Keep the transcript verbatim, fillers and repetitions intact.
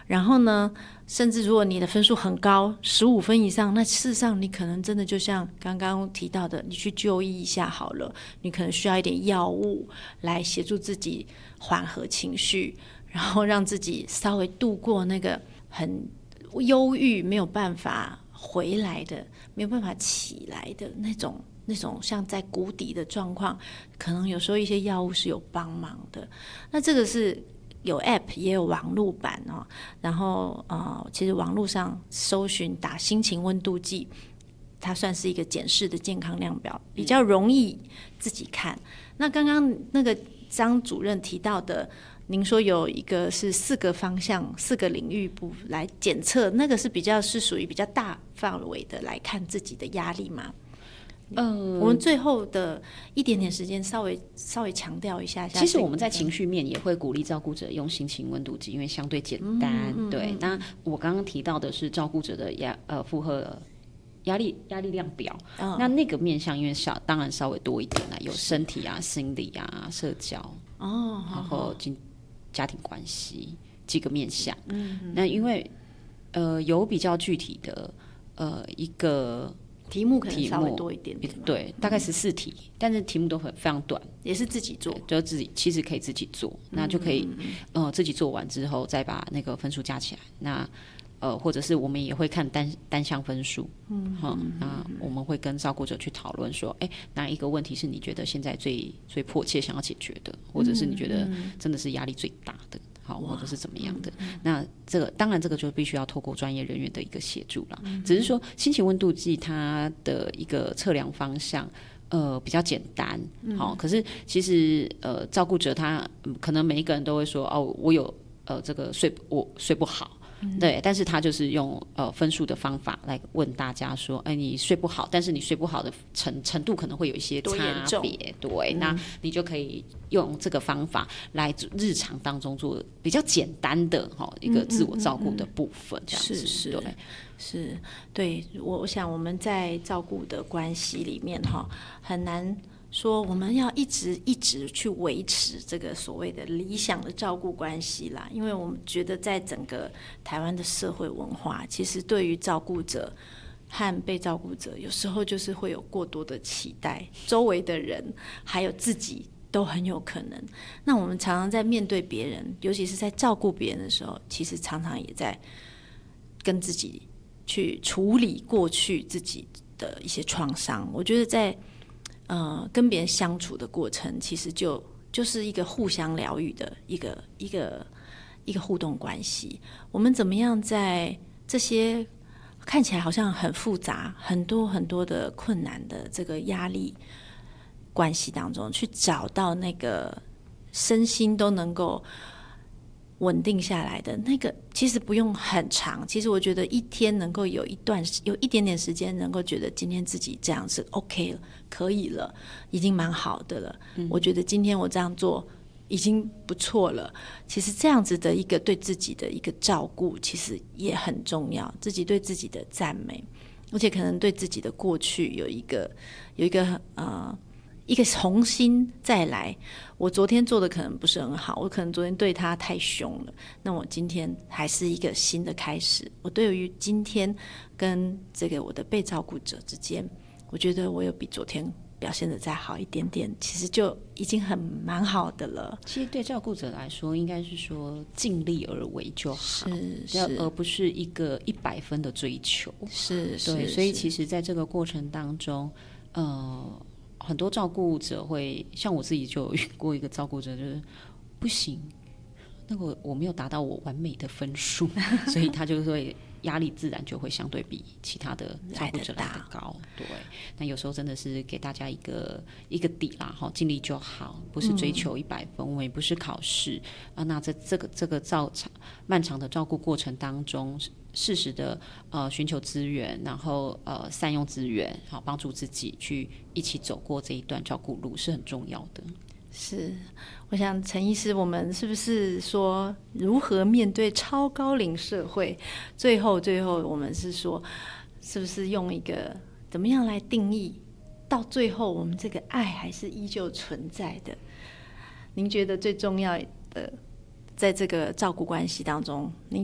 然后呢，甚至如果你的分数很高，十五分以上，那事实上你可能真的就像刚刚提到的，你去就医一下好了，你可能需要一点药物来协助自己缓和情绪，然后让自己稍微度过那个很忧郁没有办法回来的，没有办法起来的那种那种像在谷底的状况，可能有时候一些药物是有帮忙的。那这个是有 App 也有网络版哦，然后呃，其实网络上搜寻打心情温度计，它算是一个检视的健康量表，比较容易自己看。那刚刚那个张主任提到的，您说有一个是四个方向、四个领域部来检测，那个是比较是属于比较大范围的来看自己的压力吗？嗯，我们最后的一点点时间稍微稍微强调一下下。 其实我们在情绪面也会鼓励照顾者用心情温度计，因为相对简单。嗯嗯嗯、对，那我刚刚提到的是照顾者的压呃负荷压力压力量表，哦、那那个面向因为稍当然稍微多一点啦，有身体啊、心理啊、社交哦，然后经家庭关系几个面向。嗯嗯、那因为呃有比较具体的呃一个。 题目可能稍微多一点点， 对，大概十四题、嗯，但是题目都很非常短， 也是自己做， 就自己其实可以自己做，嗯、那就可以、嗯、呃自己做完之后再把那个分数加起来，那呃或者是我们也会看单单项分数，嗯，嗯那我们会跟照顾者去讨论说，哎，哪一个问题是你觉得现在最最迫切想要解决的，或者是你觉得真的是压力最大的。好，或者是怎么样的？嗯、那这个当然，这个就必须要透过专业人员的一个协助啦。嗯、只是说，心情温度计它的一个测量方向，呃，比较简单。好、嗯，可是其实呃，照顾者他、嗯、可能每一个人都会说，哦，我有呃这个睡我睡不好。嗯、对，但是他就是用呃分数的方法来问大家说，哎，你睡不好，但是你睡不好的程程度可能会有一些差别，对、嗯，那你就可以用这个方法来日常当中做比较简单的哈一个自我照顾的部分，这样子， 是是对， 是，对我我想我们在照顾的关系里面哈很难。说我们要一直一直去维持这个所谓的理想的照顾关系啦，因为我们觉得在整个台湾的社会文化，其实对于照顾者和被照顾者，有时候就是会有过多的期待，周围的人还有自己都很有可能。那我们常常在面对别人，尤其是在照顾别人的时候，其实常常也在跟自己去处理过去自己的一些创伤。我觉得在呃，跟别人相处的过程，其实就就是一个互相疗愈的一个一个一个互动关系。我们怎么样在这些看起来好像很复杂、很多很多的困难的这个压力关系当中，去找到那个身心都能够稳定下来的那个，其实不用很长。其实我觉得一天能够有一段有一点点时间，能够觉得今天自己这样是 OK 了，可以了，已经蛮好的了。嗯、我觉得今天我这样做已经不错了。其实这样子的一个对自己的一个照顾，其实也很重要。自己对自己的赞美，而且可能对自己的过去有一个有一个呃。一个重新再来，我昨天做的可能不是很好，我可能昨天对他太凶了，那我今天还是一个新的开始。我对于今天跟这个我的被照顾者之间，我觉得我有比昨天表现的再好一点点，其实就已经很蛮好的了。 其实对照顾者来说，应该是说尽力而为就好， 是是， 而不是一个一百分的追求。 是是， 对，所以其实在这个过程当中，呃。很多照顾者会像我自己就有遇过一个照顾者，就是不行，那个我没有达到我完美的分数，所以他就会压力自然就会相对比其他的照顾者来得高。对，那有时候真的是给大家一个一个底啦，哈，尽力就好，不是追求一百分，嗯、我们也不是考试啊。那在这个这个照长漫长的照顾过程当中。适时的呃寻求资源，然后呃善用资源，好帮助自己去一起走过这一段照顾路是很重要的。 是，我想陈医师，我们是不是说如何面对超高龄社会？最后最后我们是说，是不是用一个怎么样来定义？到最后我们这个爱还是依旧存在的？您觉得最重要的，在这个照顾关系当中，您